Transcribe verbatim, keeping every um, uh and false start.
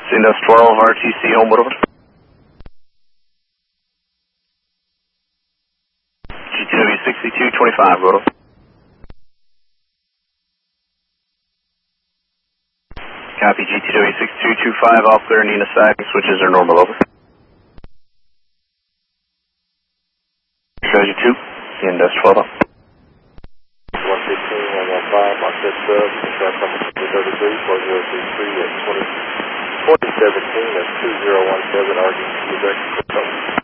Index twelve, R T C, Homewood, over. G T W sixty-two twenty-five, over. Copy, G T W sixty-two twenty-five, all clear, Nina side, switches are normal, over. Strategy two, Index twelve, up. one fifteen, one one five, my set sub, contract number two thirty-three, four zero three three at twenty, twenty seventeen, that's two zero one seven, R D C,